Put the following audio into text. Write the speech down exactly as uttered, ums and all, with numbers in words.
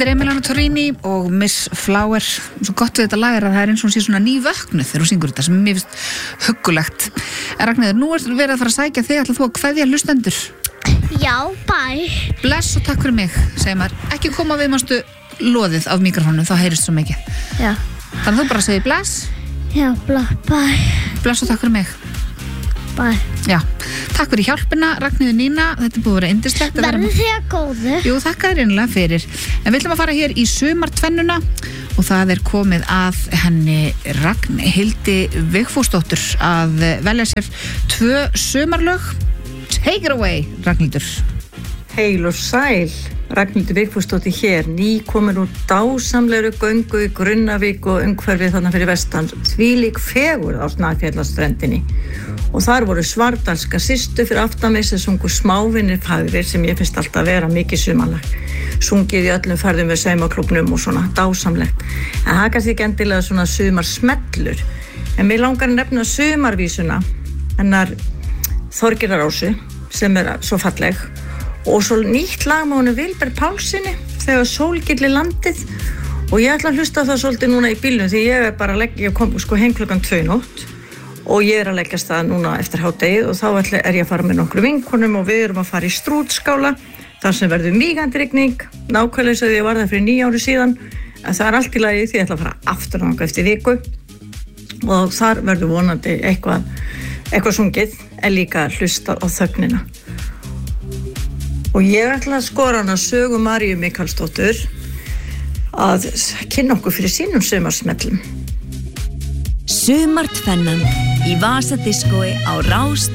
Þetta er Emiliano Torrini og Miss Flower. Svo gott við þetta lag er að það er eins og hún sé svona nývöknuð þegar hún syngur þetta, sem mér finnst huggulegt. Ragnheiður, nú er verið að fara að sækja þig, ætlar þú að kveðja hlustendur? Já, bye. Bless og takk fyrir mig, segir maður. Ekki koma við mástu loðið af mikrofónu, þá heyrist svo mikið. Já. Þannig þú bara segir bless. Já, bless, bye. Bless og takk fyrir mig. Bye. Já, takk fyrir hjálpina, Ragnheiður Nína, þetta er búið að vera yndislegt. Verður þið að góðu? Jú, þakka þér einlega fyrir. En við ætlum að fara hér í sumartvennuna og það er komið að henni Ragnhildi Vigfúsdóttur að velja sér tvö sumarlög. Take it away, Ragnhildur. Heil og sæl, Ragnhildur Vigfúsdóttir hér, ný komin úr dásamlegri göngu í Grunnavík og umhverfið þarna fyrir vestan, þvílík fegur á Snæfjallaströndinni. Og þar voru Svardalska systur fyrir aftan mig sem sungu Smávinir fagrir, sem ég finnst alltaf að vera mikið sumarlag. Sungið í öllum ferðum við saumaklúbbnum og svona dásamlegt. En það er kannski ekki endilega svona sumarsmellur. En mér langar að nefna sumarvísuna hennar Þorgerðar Ásu, sem er svo falleg. Og svo nýtt lag með honum Vilberg Pálssyni, Þegar sólgilli landið. Og ég ætla að hlusta það svolítið núna í bílnum, því ég er bara að leggja, ég kom sko heim klukkan tvö í nótt. Og ég er að leggjast það núna eftir hádegið og þá er ég að fara með nokkru vinkonum og við erum að fara í Strútskála, þar sem verður mígandi rigning, nákvæmlega eins og ég var það fyrir níu ári síðan, en það er allt í lagi því ég ætla að fara aftur þangað eftir viku og þar verður vonandi eitthvað, eitthvað sungið, en líka hlusta á þögnina. Og ég ætla að skora hana Sögu Maríu Mikaelsdóttur að kynna okkur fyrir sínum sumarsmellum. Sumartvennan í Vasadiskói á Rás